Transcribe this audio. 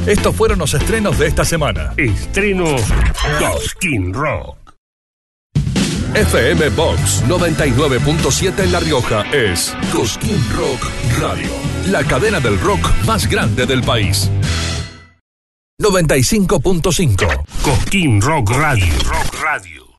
Estos fueron los estrenos de esta semana. Estrenos Cosquín Rock. FM Box 99.7 en La Rioja es Cosquín Rock Radio, la cadena del rock más grande del país. 95.5 Cosquín Rock Radio.